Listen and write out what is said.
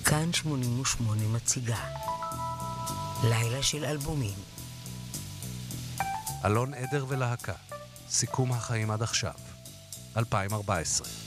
כאן 88 מציגה לילה של אלבומים. אלון עדר ולהקה, סיכום החיים עד עכשיו, 2014.